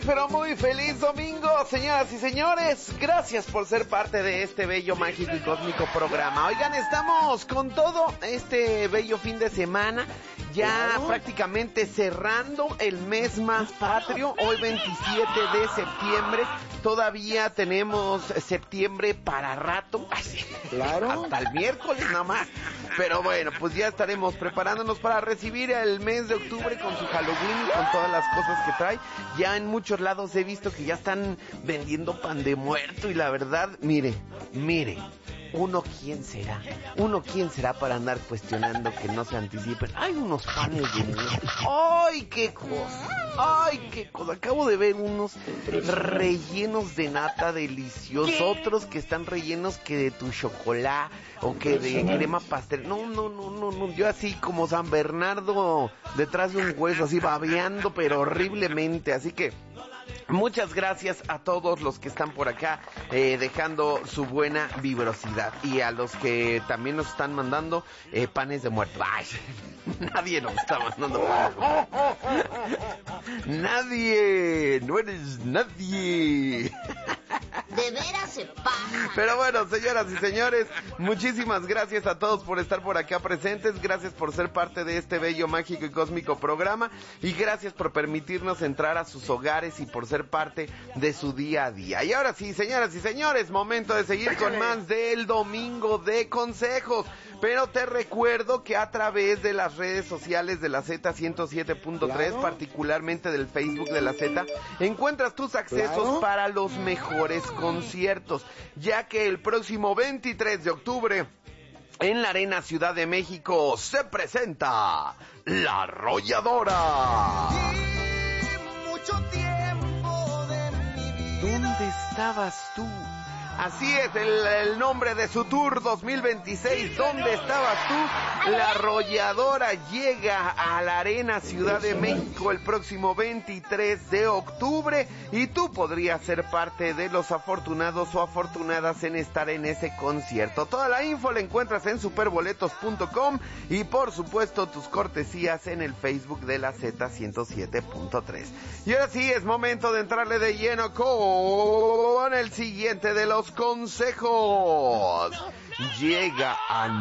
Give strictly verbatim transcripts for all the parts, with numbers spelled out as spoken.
Pero muy feliz domingo, señoras y señores. Gracias por ser parte de este bello, mágico y cósmico programa. Oigan, estamos con todo este bello fin de semana. Ya claro. Prácticamente cerrando el mes más patrio. Hoy veintisiete de septiembre. Todavía tenemos septiembre para rato. Así, claro. Hasta el miércoles nada más. Pero bueno, pues ya estaremos preparándonos para recibir el mes de octubre con su Halloween y con todas las cosas que trae. Ya en muchos lados he visto que ya están vendiendo pan de muerto y la verdad, mire, mire, uno quién será, uno quién será para andar cuestionando que no se anticipen. Hay unos panes de muerto, ¡ay qué cosa! ¡Ay qué cosa! Acabo de ver unos rellenos de nata deliciosos, ¿qué? Otros que están rellenos que de tu chocolate o que de crema pastel. No, no, no, no, no, yo así como San Bernardo detrás de un hueso, así babeando pero horriblemente, así que muchas gracias a todos los que están por acá eh, dejando su buena vibrosidad y a los que también nos están mandando eh, panes de muerto. Ay, nadie nos está mandando panes de muerto. Nadie, no eres nadie. De veras se pasa. Pero bueno, señoras y señores, muchísimas gracias a todos por estar por acá presentes. Gracias por ser parte de este bello, mágico y cósmico programa. Y gracias por permitirnos entrar a sus hogares y por ser parte de su día a día. Y ahora sí, señoras y señores, momento de seguir con más del Domingo de Consejos. Pero te recuerdo que a través de las redes sociales de la Z ciento siete punto tres, claro. Particularmente del Facebook de la Z, encuentras tus accesos claro. Para los mejores conciertos, ya que el próximo veintitrés de octubre en la Arena Ciudad de México se presenta La Arrolladora. Y mucho tiempo de mi vida. ¿Dónde estabas tú? Así es el, el nombre de su tour dos mil veintiséis. ¿Dónde estabas tú? La Arrolladora llega a la Arena Ciudad de México el próximo veintitrés de octubre y tú podrías ser parte de los afortunados o afortunadas en estar en ese concierto. Toda la info la encuentras en superboletos punto com y por supuesto tus cortesías en el Facebook de la Z ciento siete punto tres. Y ahora sí es momento de entrarle de lleno con el siguiente de los consejos. Llega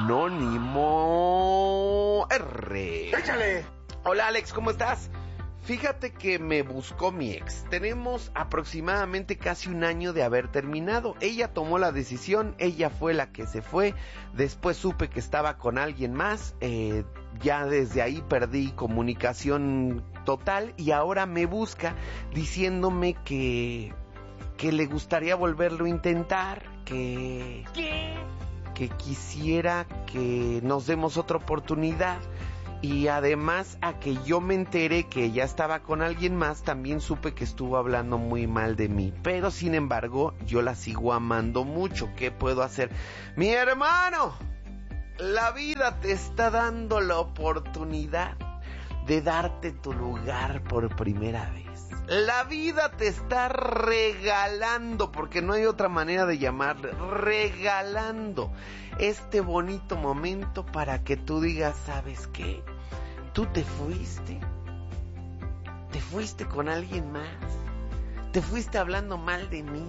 Anónimo R. ¡Échale! Hola Alex, ¿cómo estás? Fíjate que me buscó mi ex. Tenemos aproximadamente casi un año de haber terminado. Ella tomó la decisión, ella fue la que se fue. Después supe que estaba con alguien más. Eh, ya desde ahí perdí comunicación total y ahora me busca diciéndome que... que le gustaría volverlo a intentar, que... ¿Qué? que quisiera que nos demos otra oportunidad. Y además a que yo me enteré que ella estaba con alguien más, también supe que estuvo hablando muy mal de mí. Pero sin embargo, yo la sigo amando mucho. ¿Qué puedo hacer? Mi hermano, la vida te está dando la oportunidad de darte tu lugar por primera vez. La vida te está regalando, porque no hay otra manera de llamarle, regalando este bonito momento para que tú digas, ¿sabes qué? Tú te fuiste, te fuiste con alguien más, te fuiste hablando mal de mí.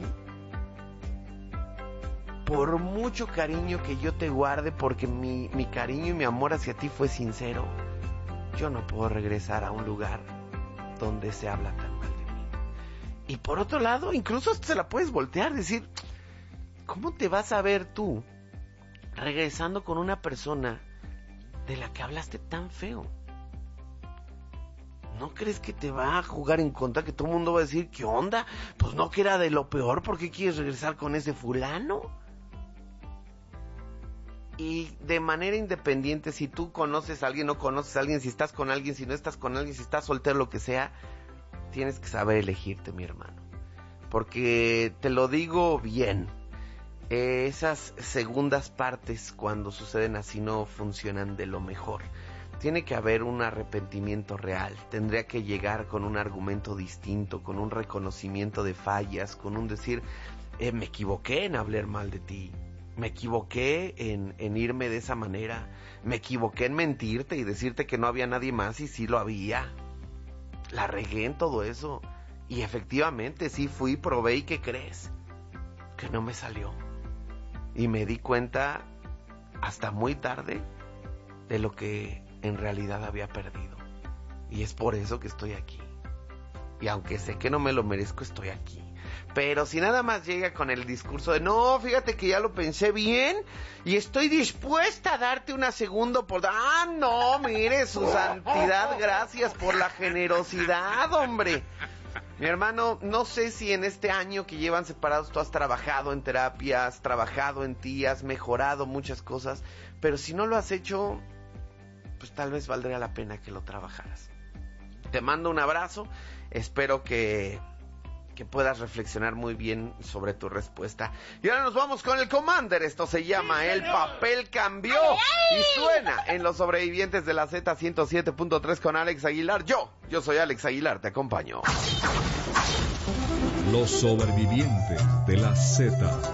Por mucho cariño que yo te guarde, porque mi, mi cariño y mi amor hacia ti fue sincero, yo no puedo regresar a un lugar donde se habla tan mal de mí. Y por otro lado, incluso se la puedes voltear, decir, ¿cómo te vas a ver tú regresando con una persona de la que hablaste tan feo? ¿No crees que te va a jugar en contra? Que todo el mundo va a decir, ¿qué onda? Pues no, que era de lo peor, ¿por qué quieres regresar con ese fulano? Y de manera independiente, si tú conoces a alguien, no conoces a alguien, si estás con alguien, si no estás con alguien, si estás soltero, lo que sea, tienes que saber elegirte, mi hermano. Porque te lo digo bien, eh, esas segundas partes cuando suceden así no funcionan de lo mejor. Tiene que haber un arrepentimiento real, tendría que llegar con un argumento distinto, con un reconocimiento de fallas, con un decir, eh, me equivoqué en hablar mal de ti. Me equivoqué en, en irme de esa manera. Me equivoqué en mentirte y decirte que no había nadie más y sí lo había. La regué en todo eso. Y efectivamente, sí fui, probé, ¿y qué crees? Que no me salió. Y me di cuenta hasta muy tarde de lo que en realidad había perdido. Y es por eso que estoy aquí. Y aunque sé que no me lo merezco, estoy aquí. Pero si nada más llega con el discurso de no, fíjate que ya lo pensé bien y estoy dispuesta a darte una segunda oportunidad. Ah, no, mire, su santidad, gracias por la generosidad, hombre. Mi hermano, no sé si en este año que llevan separados tú has trabajado en terapia, has trabajado en ti, has mejorado muchas cosas, pero si no lo has hecho, pues tal vez valdría la pena que lo trabajaras. Te mando un abrazo, espero que, que puedas reflexionar muy bien sobre tu respuesta. Y ahora nos vamos con el Commander, esto se llama El Papel Cambió y suena en Los Sobrevivientes de la Z ciento siete punto tres con Alex Aguilar. Yo, yo soy Alex Aguilar, te acompaño. Los Sobrevivientes de la Z.